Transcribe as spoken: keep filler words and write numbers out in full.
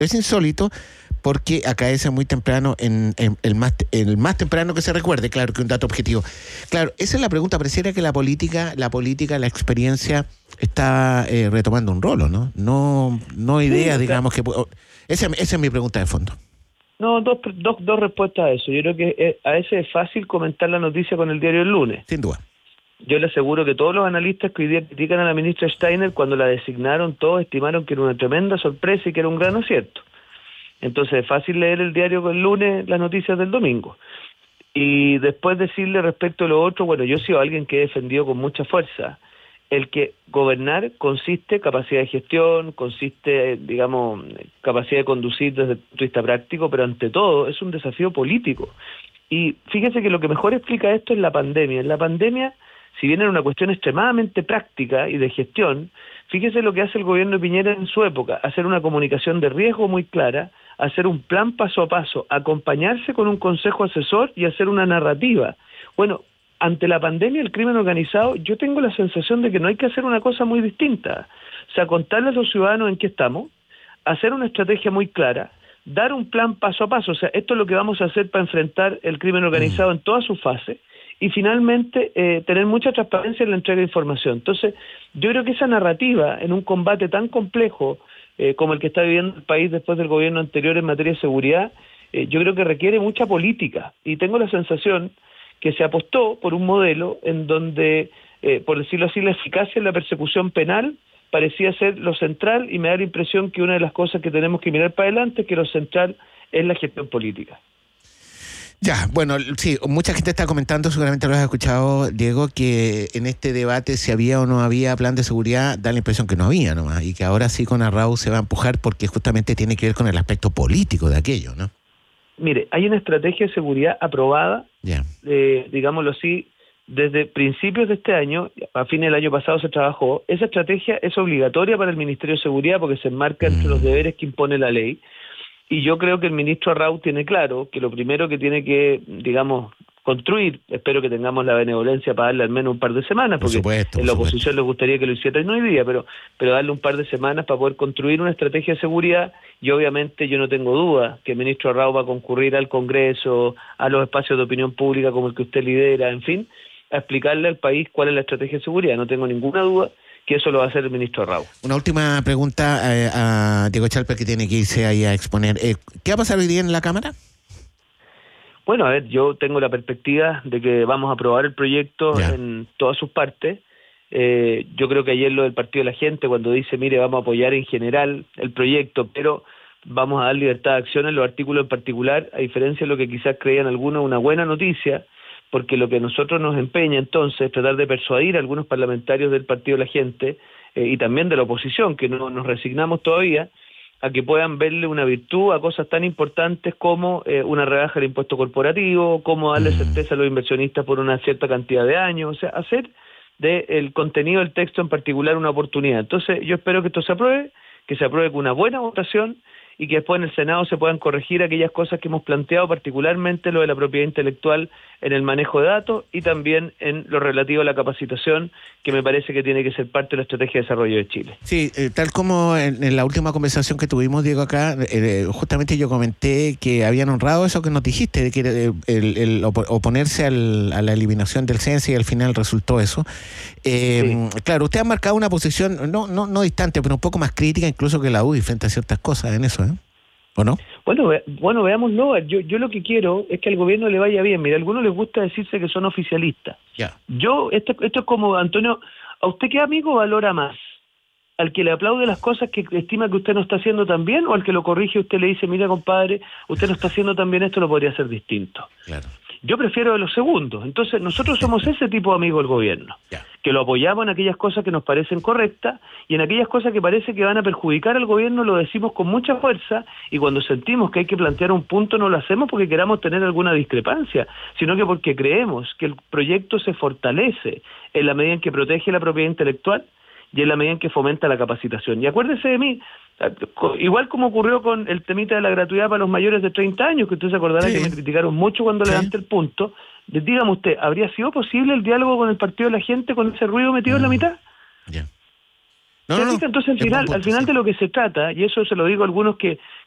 Es insólito porque acaece muy temprano, en, en el más el más temprano que se recuerde, claro, que un dato objetivo. Claro, esa es la pregunta. Pareciera que la política, la política, la experiencia está eh, retomando un rolo, ¿no? No, no ideas, sí, digamos que... Esa, esa es mi pregunta de fondo. No, dos, dos, dos respuestas a eso. Yo creo que eh, a veces es fácil comentar la noticia con el diario el lunes. Sin duda. Yo le aseguro que todos los analistas que hoy día critican a la ministra Steiner, cuando la designaron, todos estimaron que era una tremenda sorpresa y que era un gran acierto. Entonces es fácil leer el diario el lunes, las noticias del domingo. Y después decirle respecto a lo otro, bueno, yo he sido alguien que he defendido con mucha fuerza el que gobernar consiste en capacidad de gestión, consiste, digamos, capacidad de conducir desde el punto de vista práctico, pero ante todo es un desafío político. Y fíjese que lo que mejor explica esto es la pandemia. En la pandemia, si bien era una cuestión extremadamente práctica y de gestión, fíjese lo que hace el gobierno de Piñera en su época: hacer una comunicación de riesgo muy clara, hacer un plan paso a paso, acompañarse con un consejo asesor y hacer una narrativa. Bueno, ante la pandemia, el crimen organizado, yo tengo la sensación de que no hay que hacer una cosa muy distinta. O sea, contarle a los ciudadanos en qué estamos, hacer una estrategia muy clara, dar un plan paso a paso. O sea, esto es lo que vamos a hacer para enfrentar el crimen organizado en todas sus fases. Y finalmente, eh, tener mucha transparencia en la entrega de información. Entonces, yo creo que esa narrativa, en un combate tan complejo eh, como el que está viviendo el país después del gobierno anterior en materia de seguridad, eh, yo creo que requiere mucha política. Y tengo la sensación que se apostó por un modelo en donde, eh, por decirlo así, la eficacia en la persecución penal parecía ser lo central, y me da la impresión que una de las cosas que tenemos que mirar para adelante es que lo central es la gestión política. Ya, bueno, sí, mucha gente está comentando, seguramente lo has escuchado, Diego, que en este debate si había o no había plan de seguridad, da la impresión que no había nomás, y que ahora sí con Arrau se va a empujar porque justamente tiene que ver con el aspecto político de aquello, ¿no? Mire, hay una estrategia de seguridad aprobada, yeah. eh, digámoslo así, desde principios de este año. A fines del año pasado se trabajó. Esa estrategia es obligatoria para el Ministerio de Seguridad porque se enmarca entre mm. los deberes que impone la ley. Y yo creo que el ministro Arrau tiene claro que lo primero que tiene que, digamos, construir, espero que tengamos la benevolencia para darle al menos un par de semanas, porque por supuesto, en la oposición supuesto. les gustaría que lo hicieran no hoy día, pero, pero darle un par de semanas para poder construir una estrategia de seguridad. Y obviamente yo no tengo duda que el ministro Arrau va a concurrir al Congreso, a los espacios de opinión pública como el que usted lidera, en fin, a explicarle al país cuál es la estrategia de seguridad. No tengo ninguna duda que eso lo va a hacer el ministro Arrau. Una última pregunta eh, a Diego Chalper, que tiene que irse ahí a exponer. Eh, ¿Qué va a pasar hoy día en la Cámara? Bueno, a ver, yo tengo la perspectiva de que vamos a aprobar el proyecto ya. en todas sus partes. Eh, yo creo que ayer lo del Partido de la Gente, cuando dice, mire, vamos a apoyar en general el proyecto, pero vamos a dar libertad de acción en los artículos en particular, a diferencia de lo que quizás creían algunos, una buena noticia, porque lo que a nosotros nos empeña entonces es tratar de persuadir a algunos parlamentarios del Partido de la Gente eh, y también de la oposición, que no nos resignamos todavía, a que puedan verle una virtud a cosas tan importantes como eh, una rebaja del impuesto corporativo, como darle certeza a los inversionistas por una cierta cantidad de años, o sea, hacer del contenido del texto en particular una oportunidad. Entonces yo espero que esto se apruebe, que se apruebe con una buena votación y que después en el Senado se puedan corregir aquellas cosas que hemos planteado, particularmente lo de la propiedad intelectual en el manejo de datos y también en lo relativo a la capacitación, que me parece que tiene que ser parte de la estrategia de desarrollo de Chile. Sí, eh, tal como en, en la última conversación que tuvimos, Diego, acá, eh, justamente yo comenté que habían honrado eso que nos dijiste, de que el, el, el oponerse al, a la eliminación del censo, y al final resultó eso. Eh, sí. Claro, usted ha marcado una posición no, no, no distante, pero un poco más crítica incluso que la U I frente a ciertas cosas en eso, ¿eh? ¿O no? Bueno, ve, bueno, veámoslo. Yo, yo lo que quiero es que al gobierno le vaya bien. Mira, a algunos les gusta decirse que son oficialistas. Yeah. Yo, esto, esto es como, Antonio, ¿a usted qué amigo valora más? ¿Al que le aplaude las cosas que estima que usted no está haciendo tan bien, o al que lo corrige y usted le dice, mira, compadre, usted no está haciendo tan bien esto, lo podría hacer distinto? Claro. Yo prefiero de los segundos. Entonces nosotros somos ese tipo de amigo del gobierno, yeah. que lo apoyamos en aquellas cosas que nos parecen correctas, y en aquellas cosas que parece que van a perjudicar al gobierno lo decimos con mucha fuerza, y cuando sentimos que hay que plantear un punto no lo hacemos porque queramos tener alguna discrepancia, sino que porque creemos que el proyecto se fortalece en la medida en que protege la propiedad intelectual y en la medida en que fomenta la capacitación. Y acuérdese de mí, igual como ocurrió con el temita de la gratuidad para los mayores de treinta años, que usted se acordará sí. que me criticaron mucho cuando sí. levanté el punto. Dígame usted, ¿habría sido posible el diálogo con el Partido de la Gente con ese ruido metido mm. en la mitad? Yeah. No, no, no. Entonces al final, al final de lo que se trata, y eso se lo digo a algunos que,